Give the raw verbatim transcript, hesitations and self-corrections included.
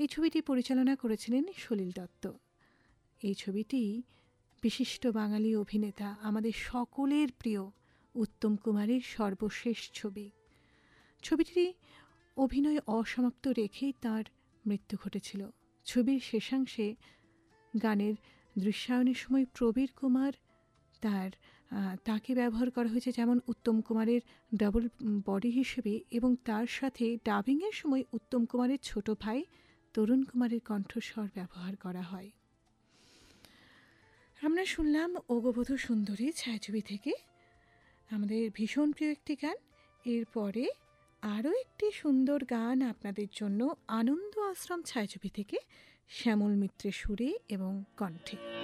এই ছবিটি পরিচালনা করেছিলেন সলিল দত্ত। এই ছবিটি বিশিষ্ট বাঙালি অভিনেতা আমাদের সকলের প্রিয় উত্তম কুমারের সর্বশেষ ছবি। ছবিটি অভিনয় অসমাপ্ত রেখেই তাঁর মৃত্যু ঘটেছিল। ছবির শেষাংশে গানের দৃশ্যায়নের সময় প্রবীর কুমার তার তাকে ব্যবহার করা হয়েছে যেমন উত্তম কুমারের ডাবল বডি হিসেবে, এবং তার সাথে ডাবিংয়ের সময় উত্তম কুমারের ছোট ভাই তরুণ কুমারের কণ্ঠস্বর ব্যবহার করা হয়। আমরা শুনলাম ওগোবধূ সুন্দরী ছায়াছবি থেকে আমাদের ভীষণ প্রিয় একটি গান। এরপরে আরও একটি সুন্দর গান আপনাদের জন্য আনন্দ আশ্রম ছায়াছবি থেকে শ্যামল মিত্রের সুরে এবং কণ্ঠে।